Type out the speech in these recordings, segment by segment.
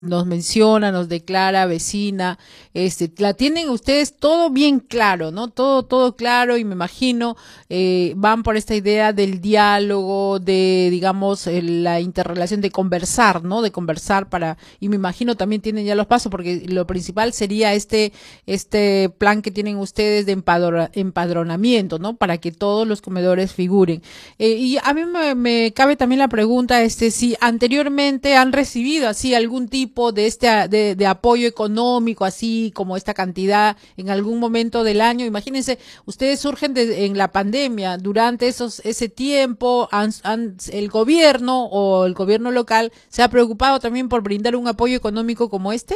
nos menciona, nos declara vecina, la tienen ustedes todo bien claro, ¿no? Todo claro y me imagino van por esta idea del diálogo, de, digamos, la interrelación de conversar, ¿no? De conversar y me imagino también tienen ya los pasos porque lo principal sería este plan que tienen ustedes de empadronamiento, ¿no? Para que todos los comedores figuren. Y a mí me cabe también la pregunta, si anteriormente han recibido así algún tipo de apoyo económico, así como esta cantidad en algún momento del año. Imagínense, ustedes surgen en la pandemia, durante ese tiempo el gobierno o el gobierno local se ha preocupado también por brindar un apoyo económico como este.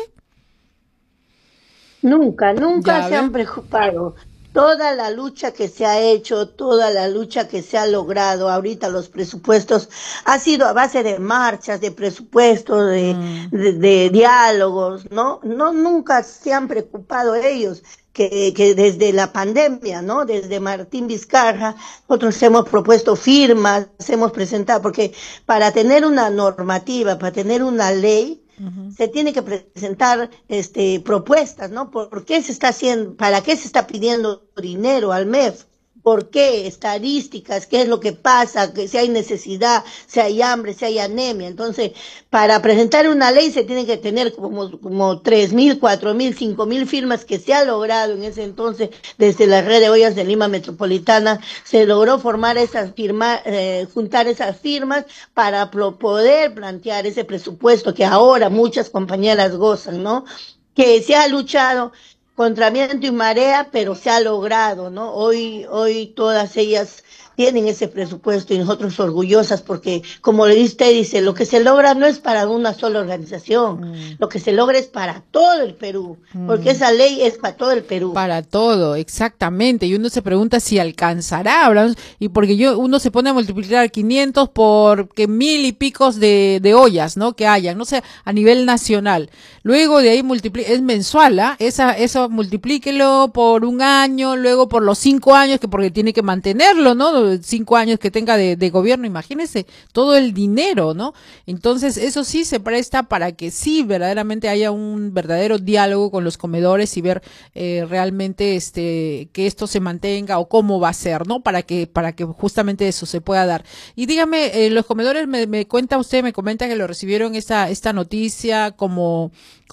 Nunca Ya se han ve. preocupado. Toda la lucha que se ha hecho, toda la lucha que se ha logrado, ahorita los presupuestos, ha sido a base de marchas, de presupuestos, Mm. de diálogos, ¿no? No, nunca se han preocupado ellos. Que desde la pandemia, ¿no? Desde Martín Vizcarra, nosotros hemos propuesto firmas, hemos presentado, porque para tener una normativa, para tener una ley, Ujú. se tiene que presentar propuestas, ¿no? ¿Por qué se está haciendo, para qué se está pidiendo dinero al MEF? ¿Por qué? Estadísticas, qué es lo que pasa, que si hay necesidad, si hay hambre, si hay anemia. Entonces, para presentar una ley se tiene que tener como 3.000, 4.000, 5.000 firmas que se ha logrado en ese entonces desde la red de ollas de Lima Metropolitana. Se logró formar esas firmas, juntar esas firmas para poder plantear ese presupuesto que ahora muchas compañeras gozan, ¿no? Que se ha luchado contra viento y marea, pero se ha logrado, ¿no? Hoy todas ellas tienen ese presupuesto y nosotros orgullosas porque, como le usted dice, lo que se logra no es para una sola organización, Mm. lo que se logra es para todo el Perú, porque Mm. esa ley es para todo el Perú. Para todo, exactamente. Y uno se pregunta si alcanzará, y porque uno se pone a multiplicar 500 por que 1000 y picos de ollas, ¿no? Que hayan, no sé, a nivel nacional. Luego de ahí es mensual, ¿ah? Eso multiplíquelo por un año, luego por los 5 años, que porque tiene que mantenerlo, ¿no? 5 años que tenga de gobierno, imagínese, todo el dinero, ¿no? Entonces, eso sí se presta para que sí verdaderamente haya un verdadero diálogo con los comedores y ver realmente que esto se mantenga o cómo va a ser, ¿no? Para que justamente eso se pueda dar. Y dígame, los comedores me cuenta usted, me comenta que lo recibieron esta noticia como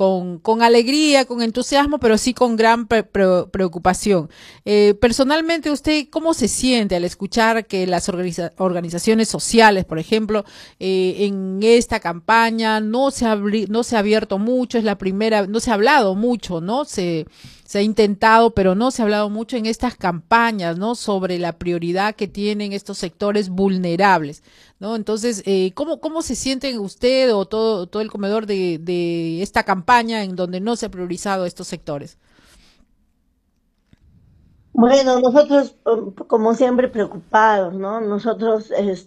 con alegría, con entusiasmo, pero sí con gran preocupación. Personalmente, ¿usted cómo se siente al escuchar que las organizaciones sociales, por ejemplo, en esta campaña no se ha abierto mucho, es la primera, no se ha hablado mucho, ¿no? Se ha intentado, pero no se ha hablado mucho en estas campañas, ¿no? Sobre la prioridad que tienen estos sectores vulnerables, ¿no? Entonces, ¿cómo se sienten usted o todo el comedor de esta campaña en donde no se ha priorizado estos sectores? Bueno, nosotros, como siempre, preocupados, ¿no? Nosotros,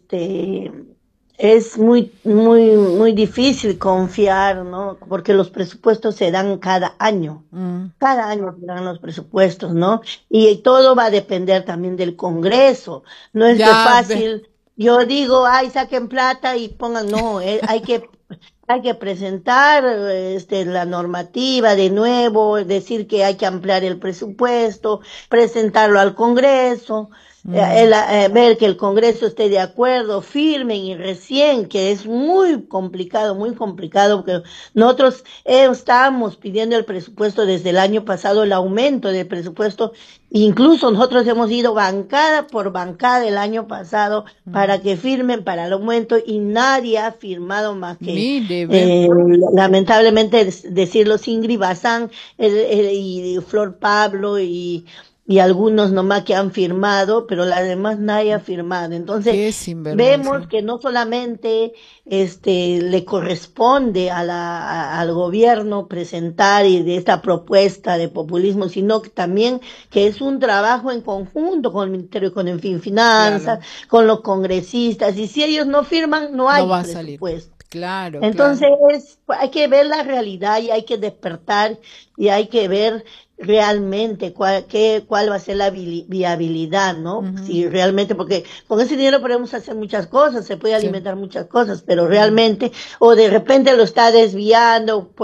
es muy difícil confiar, ¿no? Porque los presupuestos se dan Mm. cada año se dan los presupuestos, ¿no? Y todo va a depender también del Congreso. No es de Ya ve. fácil, yo digo, ay, saquen plata y pongan, no, hay que presentar la normativa de nuevo, decir que hay que ampliar el presupuesto, presentarlo al Congreso, Mm. ver que el Congreso esté de acuerdo, firmen y recién, que es muy complicado, porque nosotros estábamos pidiendo el presupuesto desde el año pasado, el aumento del presupuesto, incluso nosotros hemos ido bancada por bancada el año pasado Mm. para que firmen para el aumento y nadie ha firmado más que Mire, ve. lamentablemente decirlo Ingrid Bazán y Flor Pablo y algunos nomás que han firmado, pero las demás nadie ha firmado. Entonces, Qué vemos sinvergüenza. que no solamente le corresponde al gobierno presentar y de esta propuesta de populismo, sino que también que es un trabajo en conjunto con el Ministerio de Economía y Finanzas, Claro, con los congresistas, y si ellos no firman, no no hay va a salir. presupuesto. Claro, claro. Entonces, hay que ver la realidad y hay que despertar y hay que ver realmente cuál va a ser la viabilidad, ¿no? Ujú, Si realmente, porque con ese dinero podemos hacer muchas cosas, se puede sí. alimentar muchas cosas, pero Mm. realmente, o de repente lo está desviando